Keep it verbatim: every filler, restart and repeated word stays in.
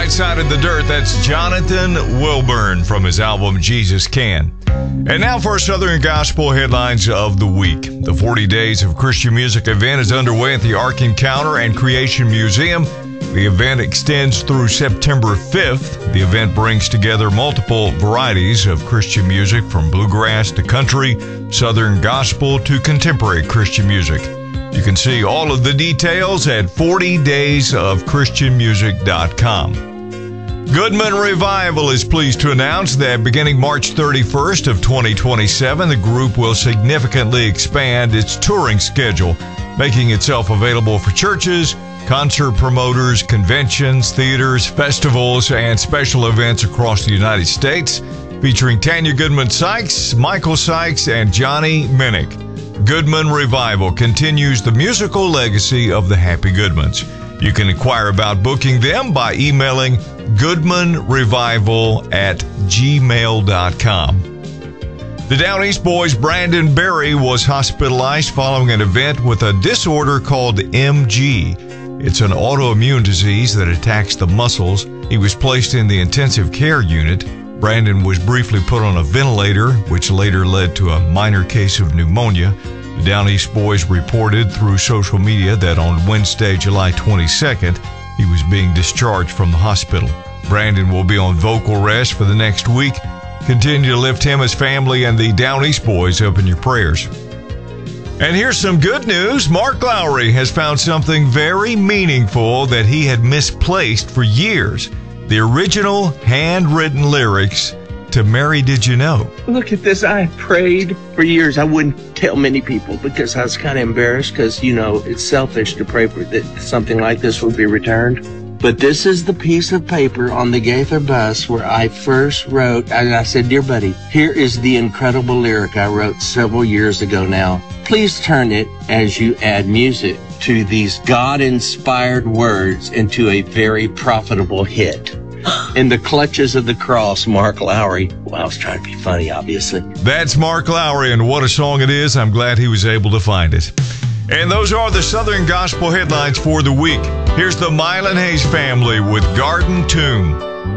right side of the dirt. That's Jonathan Wilburn from his album Jesus Can. And now for Southern Gospel headlines of the week. The forty Days of Christian Music event is underway at the Ark Encounter and Creation Museum. The event extends through September fifth. The event brings together multiple varieties of Christian music, from bluegrass to country, Southern Gospel to contemporary Christian music. You can see all of the details at forty days of christian music dot com. Goodman Revival is pleased to announce that beginning March thirty-first of twenty twenty-seven, the group will significantly expand its touring schedule, making itself available for churches, concert promoters, conventions, theaters, festivals, and special events across the United States, featuring Tanya Goodman Sykes, Michael Sykes, and Johnny Minnick. Goodman Revival continues the musical legacy of the Happy Goodmans. You can inquire about booking them by emailing goodmanrevival at gmail dot com. The Down East Boys' Brandon Berry was hospitalized following an event with a disorder called M G. It's an autoimmune disease that attacks the muscles. He was placed in the intensive care unit. Brandon was briefly put on a ventilator, which later led to a minor case of pneumonia. The Down East Boys reported through social media that on Wednesday, July twenty-second, he was being discharged from the hospital. Brandon will be on vocal rest for the next week. Continue to lift him, his family, and the Down East Boys up in your prayers. And here's some good news. Mark Lowry has found something very meaningful that he had misplaced for years. The original handwritten lyrics to Mary Did You Know? Look at this. I prayed for years. I wouldn't tell many people because I was kind of embarrassed because, you know, it's selfish to pray for that something like this would be returned. But this is the piece of paper on the Gaither bus where I first wrote, and I said, "Dear buddy, here is the incredible lyric I wrote several years ago now. Please turn it as you add music to these God-inspired words into a very profitable hit. In the clutches of the cross, Mark Lowry." Well, I was trying to be funny, obviously. That's Mark Lowry, and what a song it is. I'm glad he was able to find it. And those are the Southern Gospel headlines for the week. Here's the Mylan Hayes family with Garden Tomb.